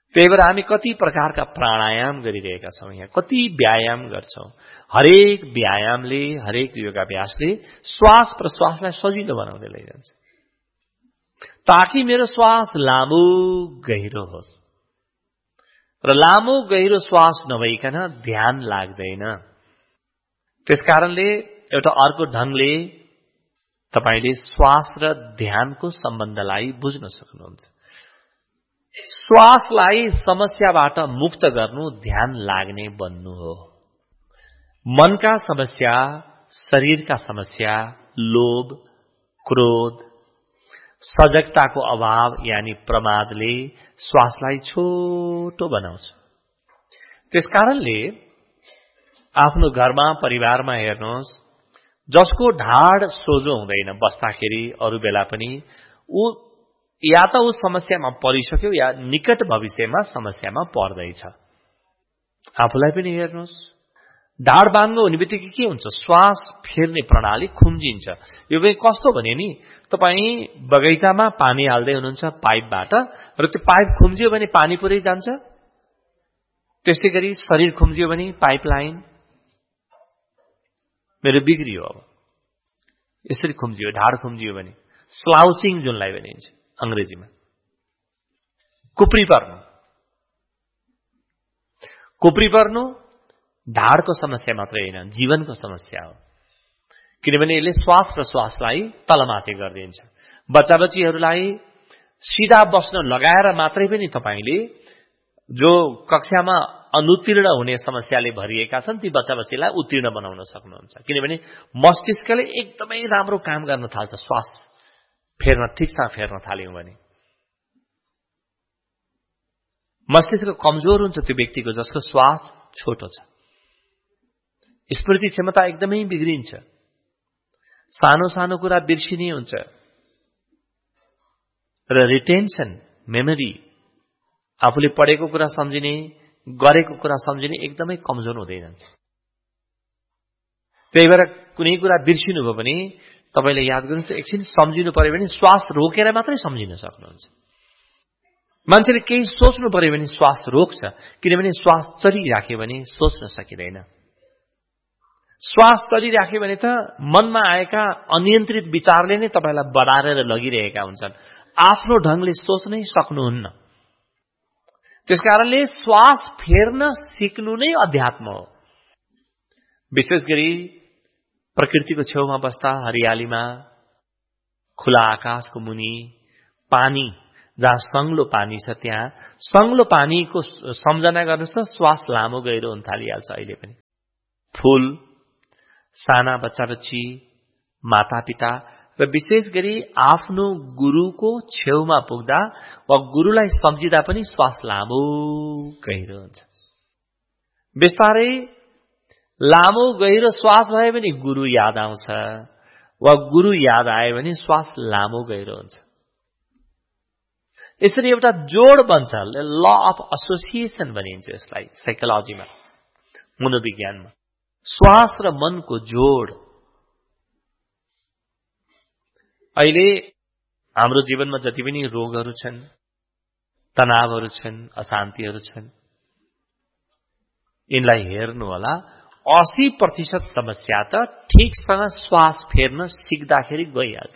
त्यही भएर हामी कति प्रकारका प्राणायाम गरिरहेका छौं, यहाँ कति व्यायाम गर्छौं। हरेक व्यायामले, हरेक योगाभ्यासले श्वास प्रश्वासलाई सजिलो बनाउँदै लैजान्छ, ताकि मेरो श्वास लामो गहिरो होस्। र लामो गहिरो श्वास नभइकन ध्यान लाग्दैन। त्यसकारणले एउटा अर्को ढंगले तपाईले श्वास र ध्यानको सम्बन्धलाई बुझ्न सक्नुहुन्छ। श्वासलाई समस्याबाट मुक्त गर्नु ध्यान लाग्ने बन्नु हो। मनका समस्या, शरीरका समस्या, लोभ, क्रोध, सजगताको अभाव यानी प्रमादले श्वासलाई छोटो बनाउँछ। त्यसकारणले आफ्नो घरमा, परिवारमा हेर्नुहोस्, जसको ढाड सोझो हुँदैन बस्दाखेरि अरु बेला पनि ऊ या त ऊ समस्यामा परिसक्यो या निकट भविष्यमा समस्यामा पर्दैछ। आफूलाई पनि हेर्नुहोस्, ढाड बाङ्गो हुने बित्तिकै के हुन्छ? श्वास फेर्ने प्रणाली खुम्जिन्छ। यो पनि कस्तो भने नि, तपाई बगैँचामा पानी हाल्दै हुनुहुन्छ पाइपबाट, र त्यो पाइप खुम्जियो भने पानी पुरै जान्छ। त्यस्तै गरी शरीर खुम्जियो भने पाइपलाइन मेरो बिग्रियो। अब यसरी खुम्जियो, ढाड खुम्जियो भने स्लाउचिङ जुनलाई भनिन्छ अंग्रेजीमा, कुप्री पर्नु। कुप्री पर्नु ढाडको समस्या मात्रै हैन, जीवनको समस्या हो। किनभने यसले श्वास प्रश्वासलाई तलमाथि गरिदिन्छ। बच्चाबच्चीहरूलाई सिधा बस्न लगाएर मात्रै पनि तपाईले जो कक्षामा अनुत्तीर्ण हुने समस्याले भरिएका छन् ती बच्चाबच्चीलाई उत्तीर्ण बनाउन सक्नुहुन्छ। किनभने मस्तिष्कले एकदमै राम्रो काम गर्न थाल्छ श्वास फेर्न, ठिकसँग फेर्न थाल्यौं भने। मस्तिष्क कमजोर हुन्छ त्यो व्यक्तिको जसको श्वास छोटो छ। स्मृति क्षमता एकदमै बिग्रिन्छ, सानो सानो कुरा बिर्सिने हुन्छ, र रिटेन्सन, मेमोरी, आफूले पढेको कुरा सम्झिने, गरेको कुरा सम्झिने एकदमै कमजोर हुँदै जान्छ। त्यही भएर कुनै कुरा बिर्सिनु भयो भने तपाईले याद गर्नुहोस्, एकछिन सम्झिनु पर्यो भने श्वास रोकेर मात्रै सम्झिन सक्नुहुन्छ। मान्छेले केही सोच्नु पर्यो भने श्वास रोक्छ, किनभने श्वास चलिराख्यो भने सोच्न सकिँदैन। श्वास चलिराख्यो भने त मनमा आएका अनियन्त्रित विचारले नै तपाईलाई बढारेर लगिरहेका हुन्छन्, आफ्नो ढंगले सोच्नै सक्नुहुन्न। त्यसकारणले श्वास फेर्न सिक्नु नै अध्यात्म हो। विशेष गरी प्रकृतिको छेउमा बस्दा, हरियालीमा, खुला आकाशको मुनि, पानी जहाँ संग्लो पानी छ त्यहाँ संग्लो पानीको सम्झना गर्नुहोस् त, श्वास लामो गहिरो हुन थालिहाल्छ। अहिले पनि फूल, साना बच्चाबच्ची, मातापिता र विशेष गरी आफ्नो गुरुको छेउमा पुग्दा वा गुरुलाई सम्झिँदा पनि श्वास लामो गहिरो हुन्छ। बिस्तारै लामो गहिरो श्वास भए पनि गुरु याद आउँछ, वा गुरु याद आए भने श्वास लामो गहिरो हुन्छ। यसरी एउटा जोड बन्छ, ल अफ एसोसिएसन भनिन्छ यसलाई साइकोलोजीमा, मनोविज्ञानमा। श्वास र मनको जोड। अहिले हाम्रो जीवनमा जति पनि रोगहरू छन्, तनावहरू छन्, अशान्तिहरू छन्, यिनलाई हेर्नु होला, 80% समस्या त ठीकसँग श्वास फेर्न सिक्दाखेरि गइहाल्छ।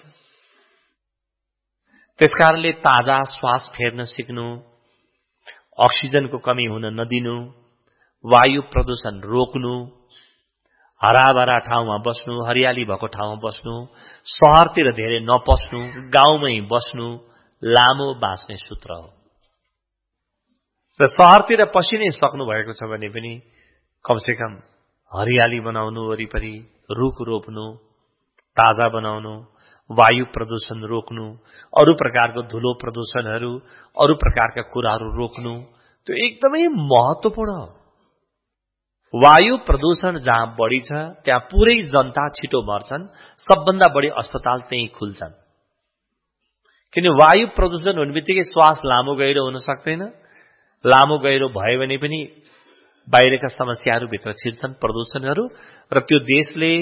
त्यसकारणले ताजा श्वास फेर्न सिक्नु, अक्सिजनको कमी हुन नदिनु, वायु प्रदूषण रोक्नु, हराभरा ठाउँमा बस्नु, हरियाली भएको ठाउँमा बस्नु, शहरतिर धेरै नपस्नु, गाउँमै बस्नु लामो बाँच्ने सूत्र हो। र शहरतिर पसिनै सक्नु भएको छ भने पनि कमसेकम हरियाली बनाउनु, वरिपरि रुख रोप्नु, ताजा बनाउनु, वायु प्रदूषण रोक्नु, अरु प्रकारको धुलो प्रदूषणहरू, अरु प्रकारका कुराहरू रोक्नु, त्यो एकदमै महत्त्वपूर्ण हो। वायु प्रदूषण जहाँ बढी छ त्यहाँ पुरै जनता छिटो मर्छन्, सबभन्दा बढी अस्पताल त्यही खुल्छन्। किन वायु प्रदूषण हुनेबित्तिकै श्वास लामो गहिरो हुन सक्दैन। लामो गहिरो भयो भने पनि बाहिरका समस्याहरू भित्र छिर्छन् प्रदूषणहरू, र त्यो देशले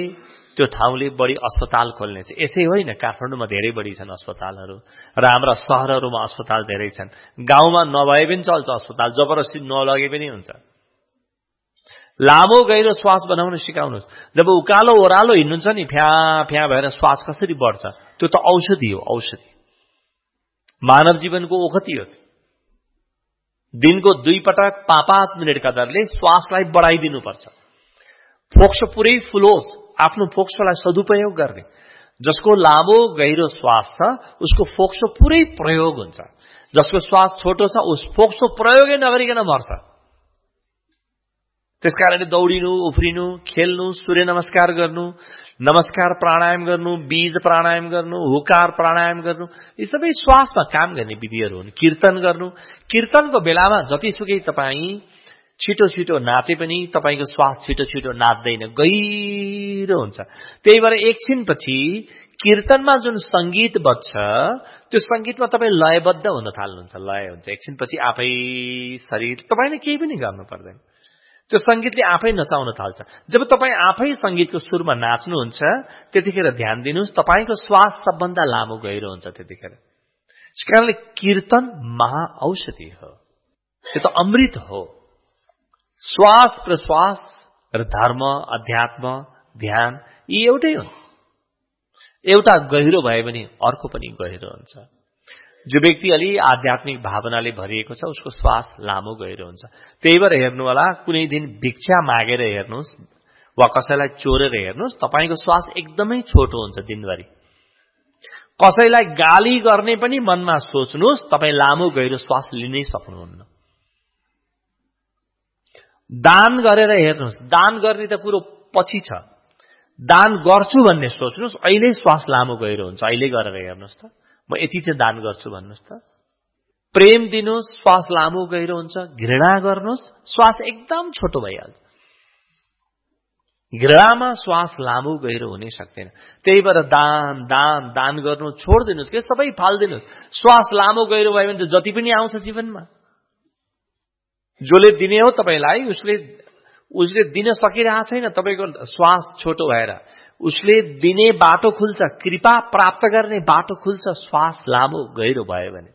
त्यो ठाउँले बढी अस्पताल खोल्ने छ। यसै होइन, काठमाडौँमा धेरै बढी छन् अस्पतालहरू र हाम्रा शहरहरूमा अस्पताल धेरै छन्। गाउँमा नभए पनि चल्छ अस्पताल, जबरजस्ती नलगे पनि हुन्छ। लामो गहिरो श्वास बनाउन सिकाउनुहोस्। जब उकालो ओह्रालो हिँड्नुहुन्छ नि, फ्या फ्या भएर श्वास कसरी बढ्छ, त्यो त औषधि हो, औषधि। मानव जीवनको ओखती हो। दिनको 2 पटक 5-5 मिनटका दरले श्वासलाई बढाइदिनुपर्छ। फोक्सो पुरै फुलोस्, आफ्नो फोक्सोलाई सदुपयोग गर्ने। जसको लामो गहिरो श्वास छ उसको फोक्सो पुरै प्रयोग हुन्छ। जसको श्वास छोटो छ उस फोक्सो प्रयोगै नगरिकन मर्छ। त्यसकारणले दौडिनु, उफ्रिनु, खेल्नु, सूर्य नमस्कार गर्नु, नमस्कार प्राणायाम गर्नु, बीज प्राणायाम गर्नु, हुकार प्राणायाम गर्नु, यी सबै श्वासमा काम गर्ने विधिहरू हुन्। कीर्तन गर्नु, कीर्तनको बेलामा जतिसुकै तपाईँ छिटो छिटो नाचे पनि तपाईको श्वास छिटो छिटो नाच्दैन, गहिरो हुन्छ। त्यही भएर एकछिनपछि कीर्तनमा जुन संगीत बज्छ त्यो संगीतमा तपाईँ लयबद्ध हुन थाल्नुहुन्छ, लय हुन्छ। एकछिनपछि आफै शरीर, तपाईले केही पनि गर्नु पर्दैन, त्यो संगीतले आफै नचाउन थाल्छ। जब तपाईँ आफै संगीतको सुरमा नाच्नुहुन्छ त्यतिखेर ध्यान दिनुहोस् तपाईको श्वास सबभन्दा लामो गहिरो हुन्छ त्यतिखेर। त्यसकारणले कीर्तन महाऔषधि हो, त्यो त अमृत हो। श्वास प्रश्वास र धर्म, अध्यात्म, ध्यान यी एउटै हुन्। एउटा गहिरो भए पनि अर्को पनि गहिरो हुन्छ। जो व्यक्ति अलि आध्यात्मिक भावनाले भरिएको छ उसको श्वास लामो गहिरो हुन्छ। त्यही भएर हेर्नु होला, कुनै दिन भिक्षा मागेर हेर्नुहोस् वा कसैलाई चोरेर हेर्नुहोस्, तपाईको श्वास एकदमै छोटो हुन्छ दिनभरि। कसैलाई गाली गर्ने पनि मनमा सोच्नुहोस्, तपाईँ लामो गहिरो श्वास लिनै सक्नुहुन्न। दान गरेर हेर्नुहोस्, दान गर्ने त कुरो पछि छ, दान गर्छु भन्ने सोच्नुहोस्, अहिले श्वास लामो गहिरो हुन्छ। अहिले गरेर हेर्नुहोस् त, म यति चाहिँ दान गर्छु भन्नुहोस् त। प्रेम दिनुहोस्, श्वास लामो गहिरो हुन्छ। घृणा गर्नुहोस्, श्वास एकदम छोटो भइहाल्छ। घृणामा श्वास लामो गहिरो हुनै सक्दैन। त्यही भएर दान दान दान गर्नु छोड्दिनुहोस् के, सबै फाल्दिनुहोस्। श्वास लामो गहिरो भयो भने त जति पनि आउँछ जीवनमा। जसले दिने हो तपाईलाई उसले दिन सकिरहेको छैन, तपाईको श्वास छोटो भएर उसले दिने बाटो खुल्छ, कृपा प्राप्त गर्ने बाटो खुल्छ श्वास लामो गहिरो भयो भने।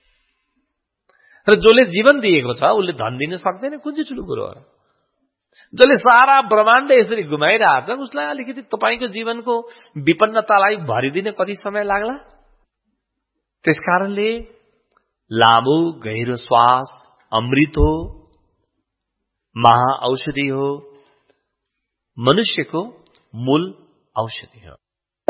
र जसले जीवन दिएको छ उसले धन दिन सक्दैन, कुन चाहिँ ठुलो कुरो हो। जसले सारा ब्रह्माण्ड यसरी घुमाइरहेछ उसलाई अलिकति तपाईको जीवनको विपन्नतालाई भरिदिन कति समय लाग्ला। त्यसकारणले लामो गहिरो श्वास अमृत हो, महाऔषधि हो, मनुष्यको मूल औषधि हो।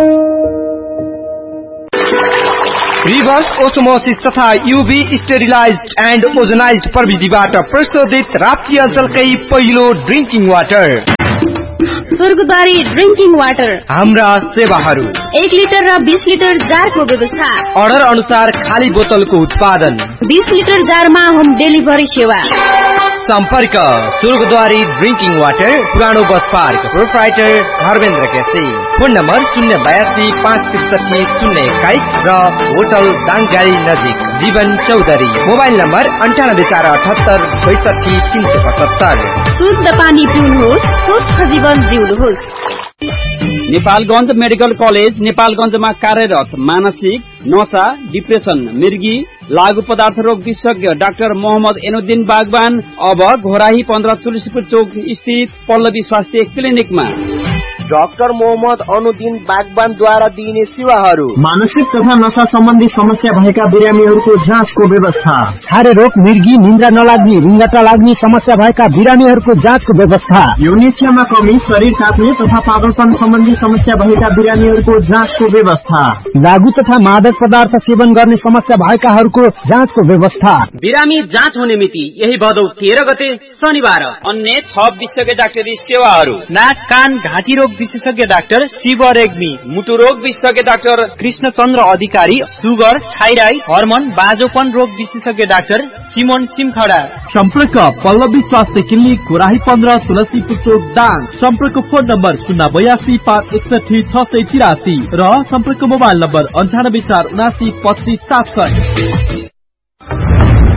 रिभर्स ओस्मोसिस तथा यूवी स्टेरिलाइज्ड एन्ड ओजोनाइज्ड प्रविधिबाट प्रशोधित राप्ती अञ्चलकै पहिलो ड्रिंकिङ वाटर स्वर्गद्वारी ड्रिंकिङ वाटर। हाम्रा सेवाहरू 1 लिटर र 20 लिटर जारको व्यवस्था। अर्डर अनुसार खाली बोतलको उत्पादन। 20 लिटर जारमा होम डेलिभरी सेवा। सम्पर्क स्वर्गद्वारी ड्रिंकिङ वाटर, पुरानो bus park, proprietor Dharmendra KC. Phone number 082 563 021 र होटल दाङगाडी नजिक जीवन चौधरी। Mobile number 9848 62 375। शुद्ध पानी पिउनुहोस्, स्वस्थ जीवन जिउनुहोस्। नेपालगञ्ज मेडिकल कलेज नेपालगञ्जमा कार्यरत मानसिक, नशा, डिप्रेसन, मिर्गी, लागू पदार्थ रोग विशेषज्ञ डाक्टर मोहम्मद एनुद्दिन बागवान अब घोराही 15 तुलसीपुर चौक स्थित पल्लवी स्वास्थ्य क्लिनिकमा। डाक्टर मोहम्मद अनुद्दिन बागवानद्वारा दिइने सेवाहरू: मानसिक तथा नशा सम्बन्धी समस्या भएका बिरामीहरूको जाँचको व्यवस्था, छारे रोग, मिर्गी, निन्द्रा नलाग्ने, रुङ्गटा लाग्ने समस्या भएका बिरामीहरूको जाँचको व्यवस्था, यौनिक्षमा कमी, शरीर काट्ने तथा पागलपन सम्बन्धी समस्या भएका बिरामीहरूको जाँचको व्यवस्था, लागू तथा मादक पदार्थ सेवन गर्ने समस्या भएकाहरूको जाँचको व्यवस्था। बिरामी जाँच हुने मिति यही भदौ 13 गते शनिबार। अन्य 6 विशेषज्ञ डाक्टरी सेवाहरू: नाक कान घाँटी रोग विशेषज्ञ डाक्टर शिव रेग्मी, मुटु रोग विशेषज्ञ डाक्टर कृष्णचन्द्र अधिकारी, सुगर, थाइराइड, हर्मोन, बाजोपन रोग विशेषज्ञ डाक्टर सिमोन सिमखडा। सम्पर्क पल्लवी स्वास्थ्य क्लिनिक, घोराही 15 तुलसीपुर चौक दाङ। सम्पर्क फोन नम्बर 082 561 683 र सम्पर्क मोबाइल नम्बर 98 479 25 700।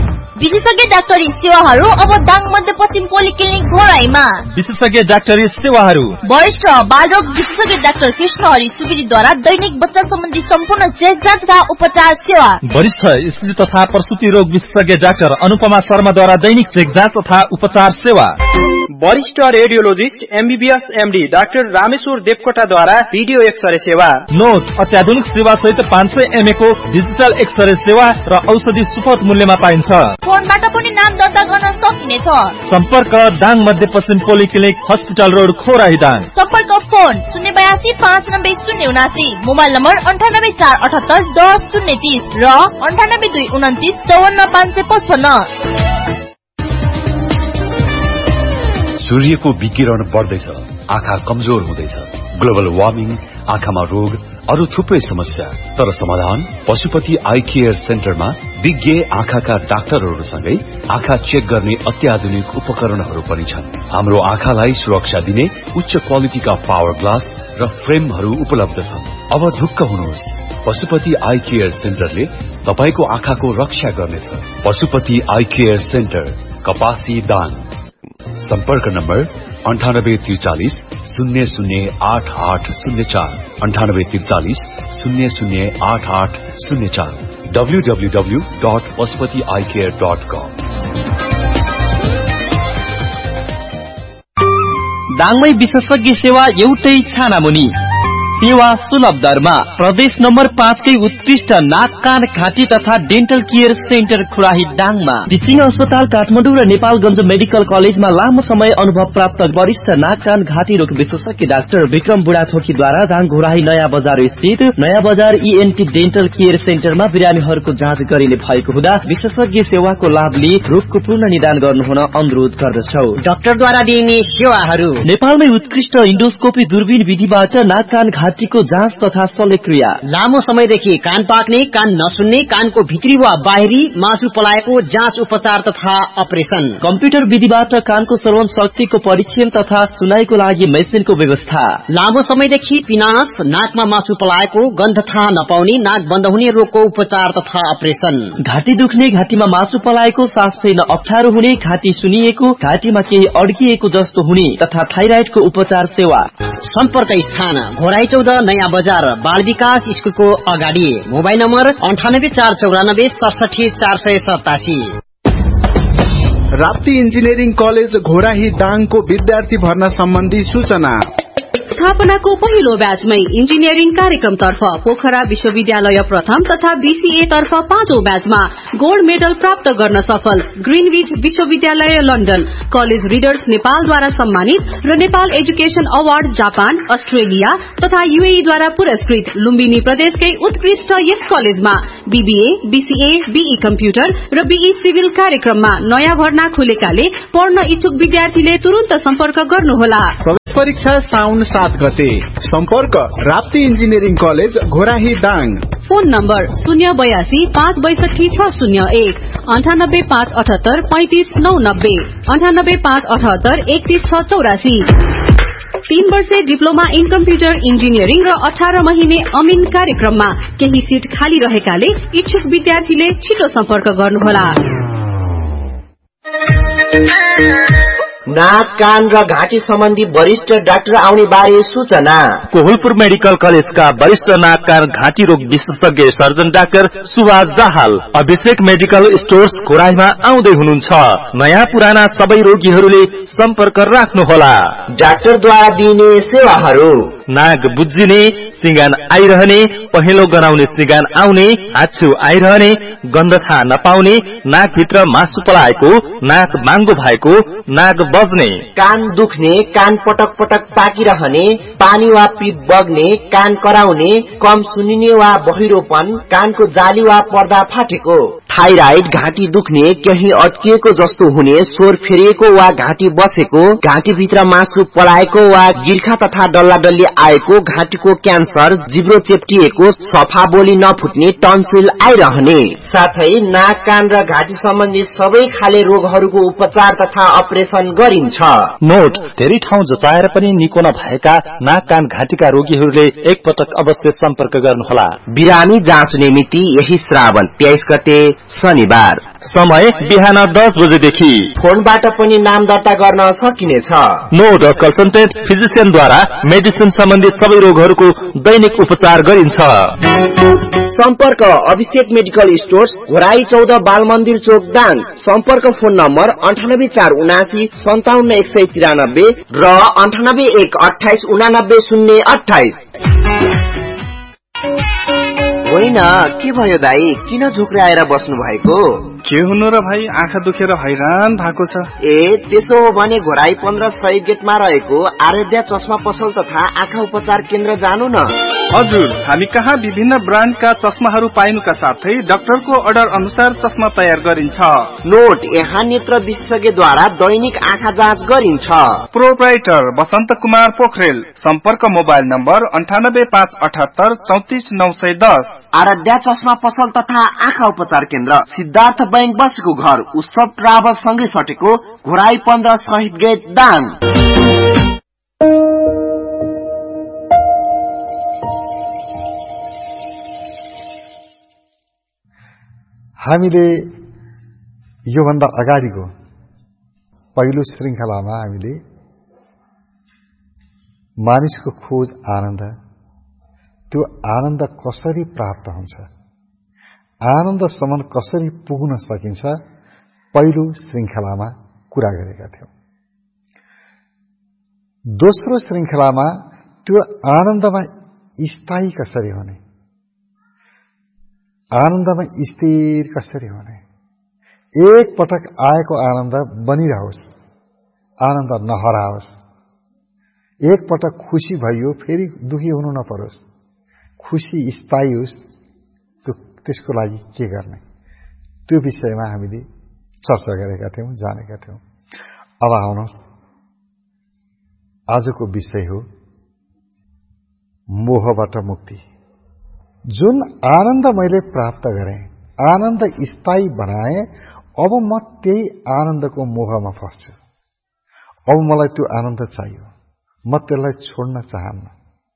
विशेषज्ञ डाक्टरी सेवाहरू अब दाङ मध्यपश्चिम पोलिक्लिनिक घोराईमा। विशेषज्ञ डाक्टरी सेवाहरू वरिष्ठ बालरोग विशेषज्ञ डाक्टर कृष्णहरि सुवेदीद्वारा दैनिक बच्चा सम्बन्धी सम्पूर्ण चेक जाँच तथा उपचार सेवा। वरिष्ठ स्त्री तथा प्रसूति रोग विशेषज्ञ डाक्टर अनुपमा शर्माद्वारा दैनिक चेक जाँच तथा उपचार सेवा। वरिष्ठ radiologist MBBS MD doctor Rameshwar देवकोटाद्वारा video x-ray सेवा। नोट अत्याधुनिक सेवा सहित 500 mA को डिजिटल एक्सरे सेवा र औषधि सुपथ मूल्यमा पाइन्छ। फोनबाट पनि नाम दर्ता गर्न सकिनेछ। सम्पर्क दाङ मध्यपश्चिम पोलिक्लिनिक हस्पिटल रोड खोराही दाङ। सम्पर्क फोन 082 590 079, मोबाइल नम्बर 98 478 10 030 र 98 229 54 555। सूर्यको विकिरण बढ्दैछ, आँखा कमजोर हुँदैछ, ग्लोबल वार्मिङ, आँखामा रोग, अरू थुप्रै समस्या। तर समाधान पशुपति आई केयर सेन्टरमा विज्ञ आँखाका डाक्टरहरूसँगै आँखा चेक गर्ने अत्याधुनिक उपकरणहरू पनि छन्। हाम्रो आँखालाई सुरक्षा दिने उच्च क्वालिटीका पावर ग्लास र फ्रेमहरू उपलब्ध छन्। अब ढुक्क हुनुहोस्, पशुपति आई केयर सेन्टरले तपाईको आँखाको रक्षा गर्नेछ। पशुपति आई केयर सेन्टर, कपासी दाङ। सम्पर्क नम्बर 9843 008804 9843 008804 www.pashupatieyecare.com। दाङमै विशेषज्ञ सेवा एउटै छानामुनि, सेवा सुलभ दरमा। प्रदेश नम्बर 5 कै उत्कृष्ट नाक कान घाँटी तथा डेन्टल केयर सेन्टर खुराही दाङमा। टिचिङ अस्पताल काठमाडौँ र नेपालगञ्ज मेडिकल कलेजमा लामो समय अनुभव प्राप्त वरिष्ठ नाक कान घाँटी रोग विशेषज्ञ डाक्टर विक्रम बुढाथोकीद्वारा दाङ घोराही नयाँ बजार स्थित नयाँ बजार ईएनटी डेन्टल केयर सेन्टरमा बिरामीहरूको जाँच गरिने भएको हुँदा विशेषज्ञ सेवाको लाभ लिई रोगको पूर्ण निदान गर्नुहुन अनुरोध गर्दछौ। डाक्टरद्वारा दिइने सेवाहरू नेपालमै उत्कृष्ट इन्डोस्कोपी दूरबीन विधिबाट नाक कान घाँटीको जाँच तथा शल्यक्रिया, लामो समयदेखि कान पाक्ने, कान नसुन्ने, कानको भित्री वा बाहिरी मासु पलाएको जाँच उपचार तथा अपरेशन, कम्प्युटर विधिबाट कानको श्रवण शक्तिको परीक्षण तथा सुनाईको लागि मेसिनको व्यवस्था, लामो समयदेखि पिनास, नाकमा मासु पलाएको, गन्ध थाहा नपाउने, नाक बन्द हुने रोगको उपचार तथा अपरेशन, घाँटी दुख्ने, घाँटीमा मासु पलाएको, सास फेर्न अप्ठ्यारो हुने, घाँटी सुनिएको, घाँटीमा केही अड्किएको जस्तो हुने तथा थाइराइडको उपचार सेवा। सम्पर्क स्थान घोराई 14 नयाँ बजार बाल विकास स्कुलको अगाडि। Mobile number 98 494 67 487। Rapti engineering college Ghorahi दाङको विद्यार्थी भर्ना सम्बन्धी सूचना। स्थापनाको पहिलो ब्याचमै इन्जिनियरिङ कार्यक्रम तर्फ पोखरा विश्वविद्यालय प्रथम तथा बीसीए तर्फ 5औं ब्याचमा गोल्ड मेडल प्राप्त गर्न सफल ग्रीनविच विश्वविद्यालय लन्डन, कलेज रिडर्स नेपालद्वारा सम्मानित र Nepal education award Japan, Australia तथा यूएई द्वारा पुरस्कृत लुम्बिनी प्रदेशकै उत्कृष्ट यस कलेजमा बीबीए, बीसीए, बीई कम्प्युटर र बीई सिभिल कार्यक्रममा नयाँ भर्ना खुलेकाले पढ्न इच्छुक विद्यार्थीले तुरन्त सम्पर्क गर्नुहोला। परीक्षा साउन 7 गते। सम्पर्क Rapti engineering college Ghorahi Dang. Phone number 082 562 601 98 578 35 990 98 578 31 684। 3 वर्षे डिप्लोमा इन कम्प्युटर इन्जिनियरिङ र 18 महिने अमिन कार्यक्रममा केही सिट खाली रहेकाले इच्छुक विद्यार्थीले छिटो सम्पर्क गर्नुहोला। नाक कान र घाँटी सम्बन्धी वरिष्ठ डाक्टर आउने बारे सूचना। कोहलपुर मेडिकल कलेजका वरिष्ठ नाक कान घाँटी रोग विशेषज्ञ सर्जन डाक्टर सुभाष दाहाल अभिषेक मेडिकल स्टोर्स घोराईमा आउँदै हुनुहुन्छ। नयाँ पुराना सबै रोगीहरूले सम्पर्क राख्नुहोला। डाक्टरद्वारा दिइने सेवाहरू: नाक बुझिने, सिंगान आइरहने, पहेँलो गनाउने सिंगान आउने, हाच्छू आइरहने, गन्ध थाहा नपाउने, नाकभित्र मासु पलाएको, नाक बाङ्गो भएको, नाक बज्ने, कान दुख्ने, कान पटक पटक पाकिरहने, पानी वा पिप बग्ने, कान कराउने, कम सुनिने वा बहिरोपन, कानको जाली वा पर्दा फाटेको, थाइराइड, घाँटी दुख्ने, केही अड्किएको जस्तो हुने, स्वर फेरिएको वा घाँटी बसेको, घाँटीभित्र मासु पलाएको वा गिर्खा तथा डल्ला डल्ली आएको, घाँटीको क्यान्सर, जिब्रो चेप्टिएको, सफा बोली नफुट्ने, टन्सिल आइरहने, साथै नाक कान र घाँटी सम्बन्धी सबै खाले रोगहरूको उपचार तथा अपरेशन गरिन्छ। नोट: धेरै ठाउँ जचाएर पनि निको नभएका नाक कान घाँटीका रोगीहरूले एकपटक अवश्य सम्पर्क गर्नुहोला। बिरामी जाँच्ने मिति यही श्रावण 23 गते शनिबार। समय बिहान 10 बजेदेखि। फोनबाट पनि नाम दर्ता गर्न सकिनेछ। नोट कन्सल्टेन्ट फिजिशियनद्वारा मेडिसिन सम्बन्धित सबै रोगहरूको दैनिक उपचार गरिन्छ। सम्पर्क अभिषेक मेडिकल स्टोर्स, घोराई 14 बाल मन्दिर चोक, दाङ। सम्पर्क फोन नम्बर 9847 57193 र 98 128 89 028। होइन, के भयो दाई? किन झुक्राएर बस्नु भएको? के हुनु र भाइ, आँखा दुखेर हैरान भएको छ। ए त्यसो हो भने घोराई 15 सय गेटमा रहेको आराध्या चस्मा पसल तथा आँखा उपचार केन्द्र जानु न। हजुर, हामी कहाँ विभिन्न ब्रान्डका चस्माहरू पाइनुका साथै डाक्टरको अर्डर अनुसार चस्मा तयार गरिन्छ। नोट, यहाँ नेत्र विशेषज्ञद्वारा दैनिक आँखा जाँच गरिन्छ। प्रोप्राइटर बसन्त कुमार पोखरेल। सम्पर्क मोबाइल नम्बर 98578 34910। आराध्या चस्मा पसल तथा आँखा उपचार केन्द्र, सिद्धार्थ बैंक बसेको घर, उत्सव ट्राभल सँगै सटेको, घोराई 15 शहीद गेट, दाङ। हामीले योभन्दा अगाडिको पहिलो श्रृङ्खलामा हामीले मानिसको खोज आनन्द, त्यो आनन्द कसरी प्राप्त हुन्छ, आनन्दसम्म कसरी पुग्न सकिन्छ, पहिलो श्रृङ्खलामा कुरा गरेका थियौं। दोस्रो श्रृङ्खलामा त्यो आनन्दमा स्थायी कसरी हुने, आनन्दमा स्थिर कसरी हुने, एक पटक आएको आनन्द बनिरहोस्, आनन्द नहराओस्, एक पटक खुशी भइयो फेरि दुखी हुनु नपरोस्, खुशी स्थायी होस्, त्यसको लागि के गर्ने, त्यो विषयमा हामीले चर्चा गरेका थियौं, जानेका थियौं। अब आउनुहोस्, आजको विषय हो मोहबाट मुक्ति। जुन आनन्द मैले प्राप्त गरेँ, आनन्द स्थायी बनाए, अब म त्यही आनन्दको मोहमा फस्छु। अब मलाई त्यो आनन्द चाहियो, म त्यसलाई छोड्न चाहन्न।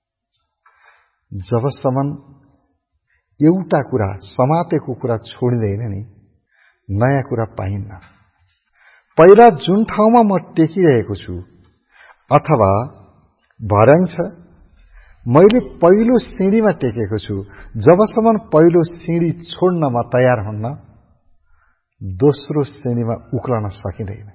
जबसम्म एउटा कुरा, समातेको कुरा छोडिँदैन नि, नयाँ कुरा पाइन्न। पहिला जुन ठाउँमा म टेकिरहेको छु अथवा भर्याङ छ, मैले पहिलो सिँढीमा टेकेको छु, जबसम्म पहिलो सिँढी छोड्न म तयार हुन्न, दोस्रो सिँढीमा उक्लन सकिँदैन।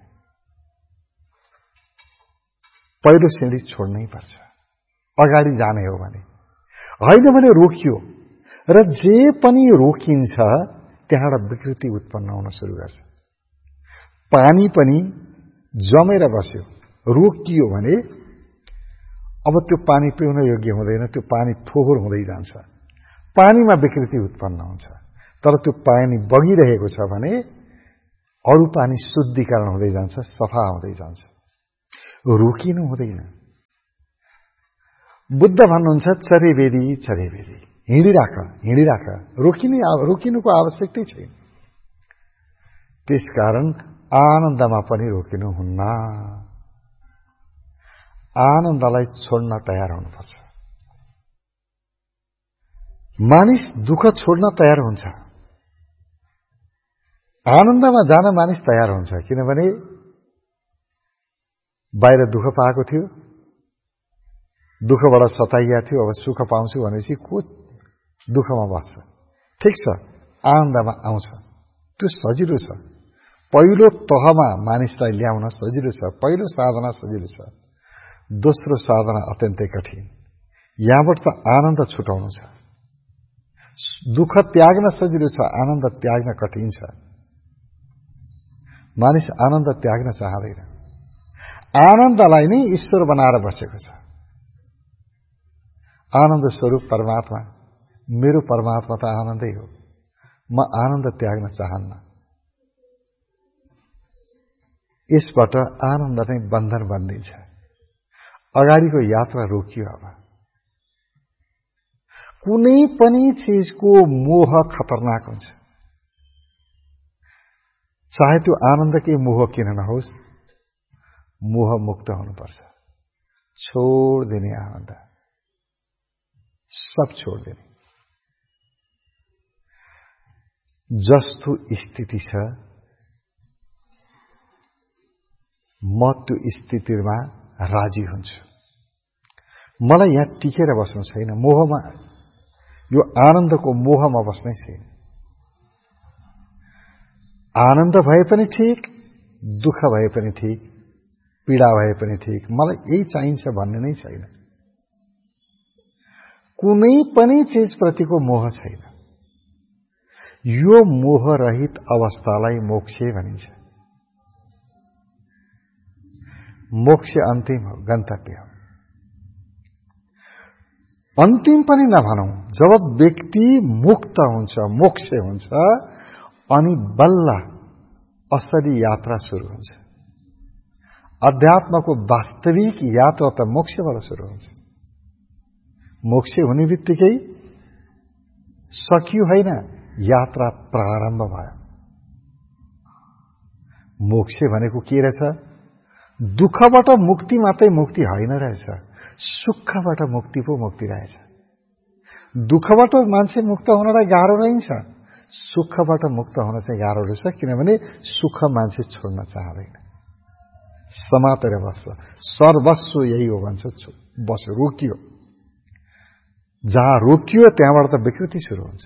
पहिलो सिँढी छोड्नै पर्छ अगाडि जाने हो भने। होइन भने रोकियो, र जे पनि रोकिन्छ त्यहाँबाट विकृति उत्पन्न हुन सुरु गर्छ। पानी पनि जमेर बस्यो, रोकियो भने अब त्यो पानी पिउन योग्य हुँदैन, त्यो पानी फोहोर हुँदै जान्छ, पानीमा विकृति उत्पन्न हुन्छ। तर त्यो पानी बगिरहेको छ भने अरू पानी शुद्धिकरण हुँदै जान्छ, सफा हुँदै जान्छ, रोकिनु हुँदैन। बुद्ध भन्नुहुन्छ चरेबेरी चरेबेरी, हिँडिराख हिँडिराख, रोकिनुको आवश्यकतै छैन। त्यसकारण आनन्दमा पनि रोकिनुहुन्न, आनन्दलाई छोड्न तयार हुनुपर्छ। मानिस दुःख छोड्न तयार हुन्छ, आनन्दमा जान मानिस तयार हुन्छ। किनभने बाहिर दुःख पाएको थियो, दुःखबाट सताइया थियो, अब सुख पाउँछु भनेपछि को दुःखमा बस्छ। ठिक छ, आनन्दमा आउँछ, त्यो सजिलो छ। पहिलो तहमा मानिसलाई ल्याउन सजिलो छ, पहिलो साधना सजिलो छ, दोस्रो साधना अत्यन्तै कठिन। यहाँबाट त आनन्द छुटाउनु छ। दुःख त्याग्न सजिलो छ, आनन्द त्याग्न कठिन छ। मानिस आनन्द त्याग्न चाहँदैन, आनन्दलाई नै ईश्वर बनाएर बसेको छ। आनन्द स्वरूप परमात्मा, मेरो परमात्मा त आनन्दै हो, म आनन्द त्याग्न चाहन्न। यसबाट आनन्द नै बन्धन बनिन्छ, अगाडिको यात्रा रोकियो। अब कुनै पनि चीजको मोह खतरनाक हुन्छ, चाहे त्यो आनन्दकै मोह किन नहोस्, मोह मुक्त हुनुपर्छ। छोड़ देने आनन्द, सब छोड़ देने। जस्तो स्थिति छ म त्यो स्थितिमा राजी हुन्छु। मलाई यहाँ टिकेर बस्नु छैन, मोहमा, यो आनन्दको मोहमा बस्नै छैन। आनन्द भए पनि ठीक, दुःख भए पनि ठीक, पीडा भए पनि ठीक, मलाई यही चाहिन्छ भन्ने नै छैन। कुनै पनि चीजप्रतिको मोह छैन। यो मोह रहित अवस्थालाई मोक्ष भनिन्छ। मोक्ष अन्तिम हो, गन्तव्य हो। अन्तिम पनि नभनौं, जब व्यक्ति मुक्त हुन्छ, मोक्ष हुन्छ, अनि बल्ल असली यात्रा सुरु हुन्छ। अध्यात्मको वास्तविक यात्रा त मोक्षबाट सुरु हुन्छ। मोक्ष हुने बित्तिकै सकियो होइन, यात्रा प्रारम्भ भयो। मोक्ष भनेको के रहेछ? दुःखबाट मुक्ति मात्रै मुक्ति होइन रहेछ, सुखबाट मुक्ति पो मुक्ति रहेछ। दुःखबाट मान्छे मुक्त हुनलाई गाह्रो रहन्छ, सुखबाट मुक्त हुन चाहिँ गाह्रो रहेछ। किनभने सुख मान्छे छोड्न चाहदैन, समातेर बस्छ। सर्वस्व यही हो भन्छ, बस्यो, रोकियो। जहाँ रोकियो त्यहाँबाट त विकृति सुरु हुन्छ,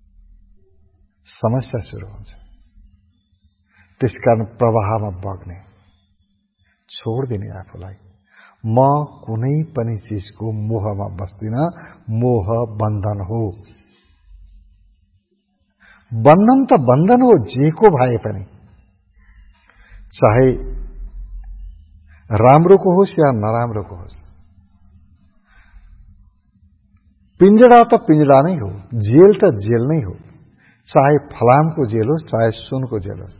समस्या सुरु हुन्छ। त्यसकारण प्रवाहमा बग्ने, छोड्दिने आफूलाई। म कुनै पनि चीजको मोहमा बस्दिन। मोह बन्धन हो। बन्धन त बन्धन हो, जेको भए पनि, चाहे राम्रोको होस् या नराम्रोको होस्। पिंजडा त पिंजडा नै हो, जेल त जेल नै हो, चाहे फलामको जेल होस्, चाहे सुनको जेल होस्।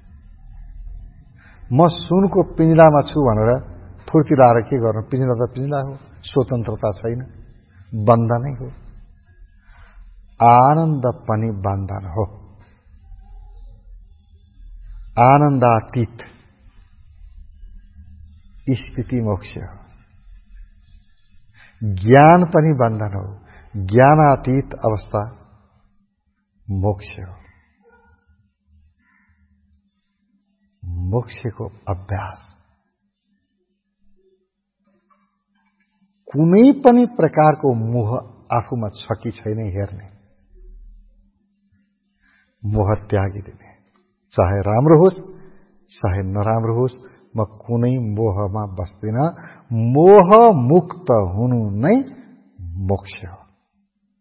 म सुनको पिंजडामा छु भनेर फुर्ती लाएर के गर्नु? पिंजडा त पिंजडा हो, स्वतन्त्रता छैन, बन्धनै हो। आनन्द पनि बन्धन हो। आनन्दातीत स्थिति मोक्ष हो। ज्ञान पनि बन्धन हो, ज्ञानातीत अवस्था मोक्ष हो। मोक्षको अभ्यास कुनै पनि प्रकारको मोह आफूमा छ कि छैन हेर्ने, मोह त्यागिदिने। चाहे राम्रो होस् चाहे नराम्रो होस्, म कुनै मोहमा बस्दिन। मोह मुक्त हुनु नै मोक्ष हो।